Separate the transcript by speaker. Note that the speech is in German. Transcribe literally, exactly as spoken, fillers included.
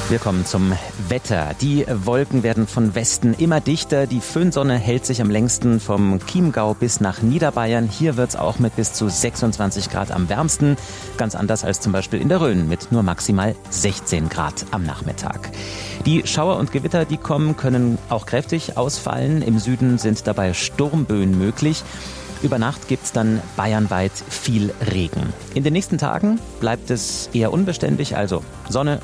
Speaker 1: Wir kommen zum Wetter. Die Wolken werden von Westen immer dichter. Die Föhnsonne hält sich am längsten vom Chiemgau bis nach Niederbayern. Hier wird's auch mit bis zu sechsundzwanzig Grad am wärmsten. Ganz anders als zum Beispiel in der Rhön mit nur maximal sechzehn Grad am Nachmittag. Die Schauer und Gewitter, die kommen, können auch kräftig ausfallen. Im Süden sind dabei Sturmböen möglich. Über Nacht gibt's dann bayernweit viel Regen. In den nächsten Tagen bleibt es eher unbeständig, also Sonne,